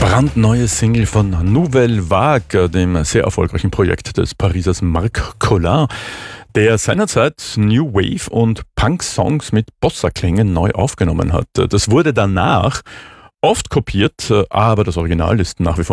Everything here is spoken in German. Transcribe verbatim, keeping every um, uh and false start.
brandneue Single von Nouvelle Vague, dem sehr erfolgreichen Projekt des Parisers Marc Collin, der seinerzeit New Wave und Punk-Songs mit Bossa-Klängen neu aufgenommen hat. Das wurde danach oft kopiert, aber das Original ist nach wie vor